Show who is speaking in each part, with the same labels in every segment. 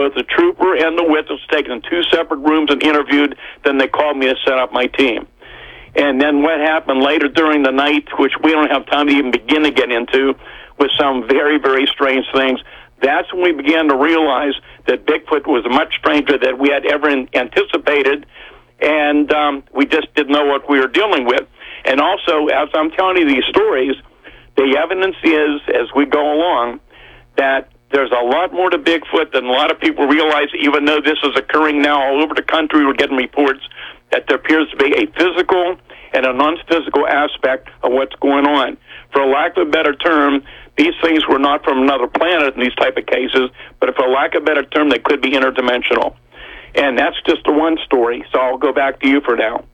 Speaker 1: both the trooper and the witness taken in two separate rooms and interviewed. Then they called me to set up my team. And then what happened later during the night, which we don't have time to even begin to get into, was some very, very strange things. That's when we began to realize that Bigfoot was much stranger than we had ever anticipated, and we just didn't know what we were dealing with. And also, as I'm telling you these stories, the evidence is, as we go along, that there's a lot more to Bigfoot than a lot of people realize, even though this is occurring now all over the country. We're getting reports that there appears to be a physical and a non-physical aspect of what's going on. For lack of a better term, these things were not from another planet in these type of cases, but for lack of a better term, they could be interdimensional. And that's just the one story, so I'll go back to you for now.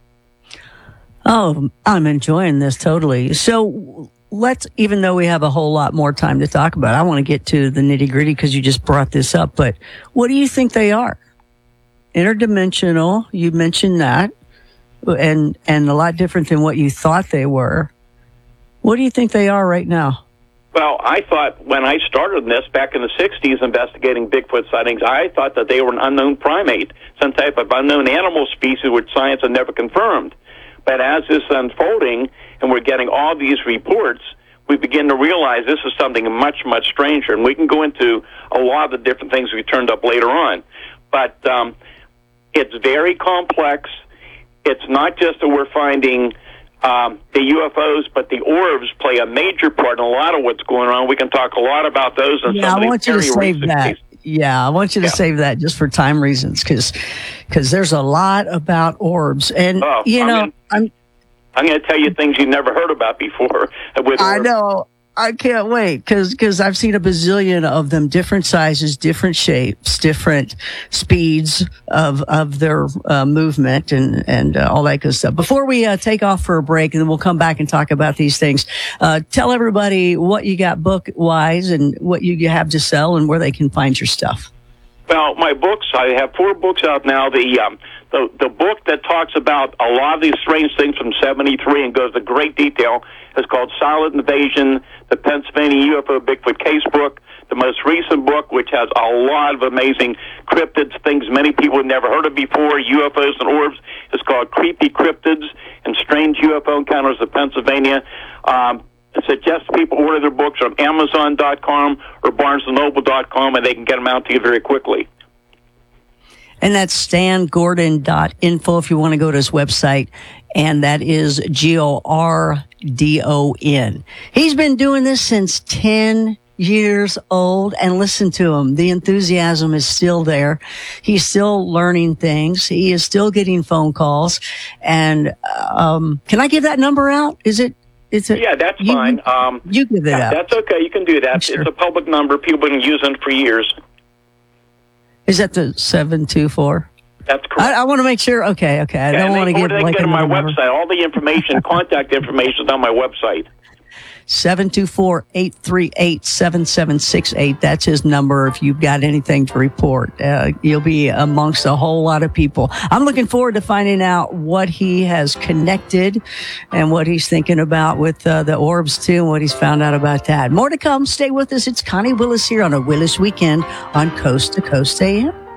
Speaker 2: Oh, I'm enjoying this totally. So let's, even though we have a whole lot more time to talk about, I want to get to the nitty-gritty because you just brought this up, but what do you think they are? Interdimensional, you mentioned that, and a lot different than what you thought they were. What do you think they are right now?
Speaker 1: Well, I thought when I started this back in the 60s investigating Bigfoot sightings, I thought that they were an unknown primate, some type of unknown animal species which science had never confirmed. But as this is unfolding and we're getting all these reports, we begin to realize this is something much, much stranger. And we can go into a lot of the different things we turned up later on. But it's very complex. It's not just that we're finding the UFOs, but the orbs play a major part in a lot of what's going on. We can talk a lot about those. And
Speaker 2: I want you to save that. Yeah, I want you to save that just for time reasons, because there's a lot about orbs. And, I'm going to tell you
Speaker 1: things you never heard about before.
Speaker 2: I know. I can't wait because I've seen a bazillion of them, different sizes, different shapes, different speeds of their movement and all that good stuff. Before we take off for a break, and then we'll come back and talk about these things, tell everybody what you got book-wise and what you have to sell and where they can find your stuff.
Speaker 1: Well, my books, I have 4 books out now. The book that talks about a lot of these strange things from 73 and goes into great detail is called Silent Invasion, the Pennsylvania UFO Bigfoot Case Book. The most recent book, which has a lot of amazing cryptids, things many people have never heard of before, UFOs and orbs, is called Creepy Cryptids and Strange UFO Encounters of Pennsylvania. I suggest people order their books from Amazon.com or BarnesandNoble.com, and they can get them out to you very quickly.
Speaker 2: And that's StanGordon.info if you want to go to his website. And that is Gordon. He's been doing this since 10 years old, and listen to him. The enthusiasm is still there. He's still learning things. He is still getting phone calls. And can I give that number out?
Speaker 1: Yeah, that's fine.
Speaker 2: You give it out.
Speaker 1: That's okay. You can do that. Sure. It's a public number. People have been using it for years.
Speaker 2: Is that the 724?
Speaker 1: That's correct.
Speaker 2: I want to make sure. Okay. I don't want to give
Speaker 1: like
Speaker 2: a
Speaker 1: on my
Speaker 2: number.
Speaker 1: website. All the information, contact information is on my website.
Speaker 2: 724-838-7768. That's his number if you've got anything to report. You'll be amongst a whole lot of people. I'm looking forward to finding out what he has connected and what he's thinking about with the orbs, too, and what he's found out about that. More to come. Stay with us. It's Connie Willis here on a Willis Weekend on Coast to Coast AM.